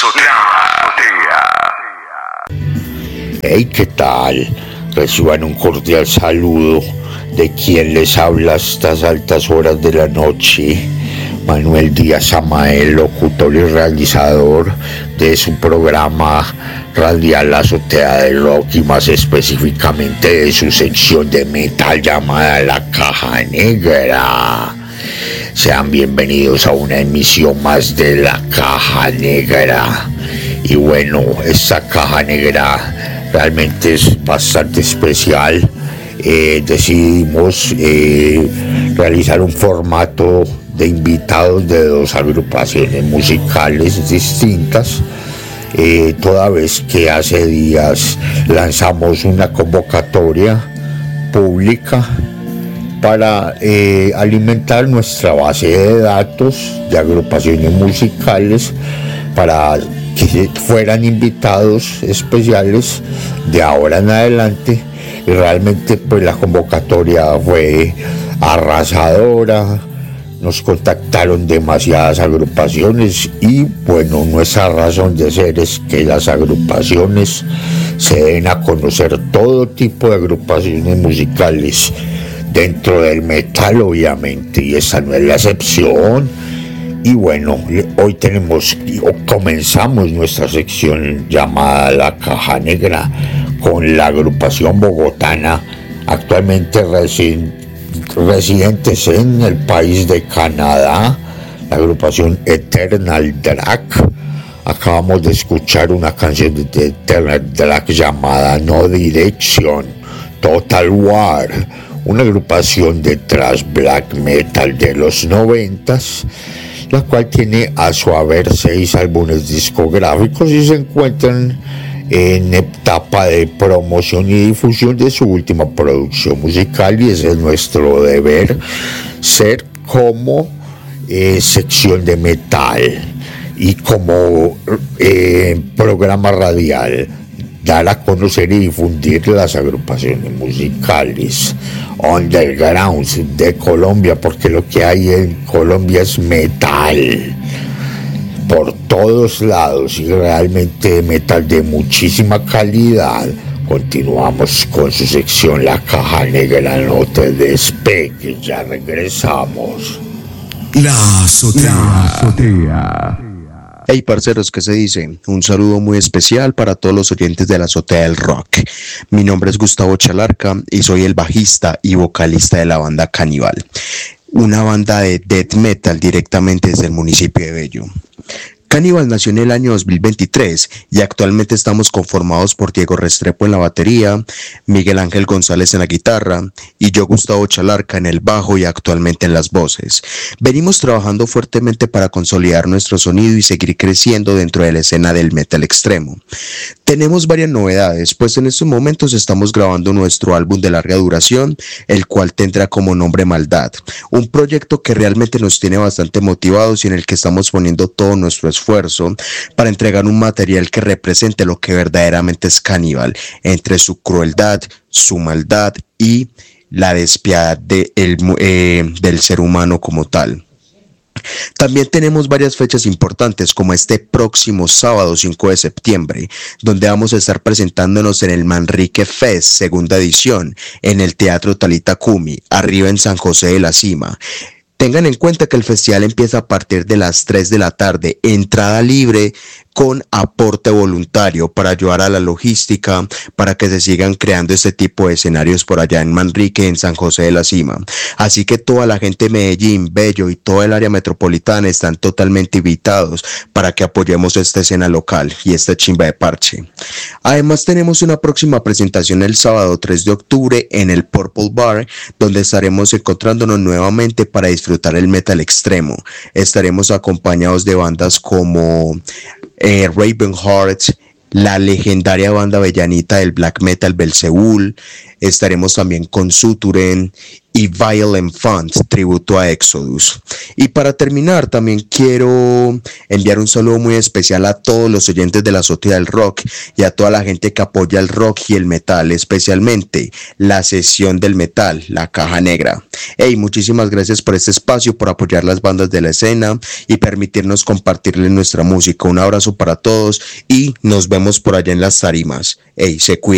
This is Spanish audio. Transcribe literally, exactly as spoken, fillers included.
Hey, ¿qué tal? Reciban un cordial saludo de quien les habla a estas altas horas de la noche, Manuel Díaz Amael, locutor y realizador de su programa radial La Azotea del Rock y más específicamente de su sección de metal llamada La Caja Negra. Sean bienvenidos a una emisión más de La Caja Negra. Y bueno, esta Caja Negra realmente es bastante especial. Eh, decidimos eh, realizar un formato de invitados de dos agrupaciones musicales distintas, eh, toda vez que hace días lanzamos una convocatoria pública para eh, alimentar nuestra base de datos de agrupaciones musicales para que fueran invitados especiales de ahora en adelante. Y realmente pues la convocatoria fue arrasadora, nos contactaron demasiadas agrupaciones y bueno, nuestra razón de ser es que las agrupaciones se den a conocer, todo tipo de agrupaciones musicales dentro del metal obviamente, y esa no es la excepción. Y bueno, hoy tenemos, o comenzamos nuestra sección llamada La Caja Negra con la agrupación bogotana, actualmente resi- residentes en el país de Canadá, la agrupación Eternal Drag. Acabamos de escuchar una canción de Eternal Drag llamada No Direction, Total War, una agrupación de thrash black metal de los noventas, la cual tiene a su haber seis álbumes discográficos y se encuentran en etapa de promoción y difusión de su última producción musical, y ese es nuestro deber ser como eh, sección de metal y como eh, programa radial, dar a conocer y difundir las agrupaciones musicales undergrounds de Colombia, porque lo que hay en Colombia es metal por todos lados y realmente metal de muchísima calidad. Continuamos con su sección La Caja Negra, no te despegues, ya regresamos. La Azotea. La Azotea. Hey parceros, ¿qué se dice? Un saludo muy especial para todos los oyentes de La Azotea del Rock. Mi nombre es Gustavo Chalarca y soy el bajista y vocalista de la banda Caníbal, una banda de death metal directamente desde el municipio de Bello. Caníbal nació en el año dos mil veintitrés y actualmente estamos conformados por Diego Restrepo en la batería, Miguel Ángel González en la guitarra y yo, Gustavo Chalarca, en el bajo y actualmente en las voces. Venimos trabajando fuertemente para consolidar nuestro sonido y seguir creciendo dentro de la escena del metal extremo. Tenemos varias novedades, pues en estos momentos estamos grabando nuestro álbum de larga duración, el cual tendrá como nombre Maldad, un proyecto que realmente nos tiene bastante motivados y en el que estamos poniendo todo nuestro esfuerzo para entregar un material que represente lo que verdaderamente es Caníbal, entre su crueldad, su maldad y la despiadad de el, eh, del ser humano como tal. También tenemos varias fechas importantes, como este próximo sábado cinco de septiembre, donde vamos a estar presentándonos en el Manrique Fest segunda edición en el Teatro Talita Kumi, arriba en San José de la Cima. Tengan en cuenta que el festival empieza a partir de las tres de la tarde, entrada libre con aporte voluntario para ayudar a la logística, para que se sigan creando este tipo de escenarios por allá en Manrique, en San José de la Cima. Así que toda la gente de Medellín, Bello y toda el área metropolitana están totalmente invitados para que apoyemos esta escena local y esta chimba de parche. Además tenemos una próxima presentación el sábado tres de octubre en el Purple Bar, donde estaremos encontrándonos nuevamente para disfrutar el metal extremo. Estaremos acompañados de bandas como Eh, Ravenheart, la legendaria banda avellanita del black metal Belzeúl. Estaremos también con Suturen y Violent Fund, tributo a Exodus. Y para terminar, también quiero enviar un saludo muy especial a todos los oyentes de la Azotea del Rock y a toda la gente que apoya el rock y el metal, especialmente la Sesión del Metal, la Caja Negra. Hey, muchísimas gracias por este espacio, por apoyar las bandas de la escena y permitirnos compartirles nuestra música. Un abrazo para todos y nos vemos por allá en las tarimas. Hey, se cuidan.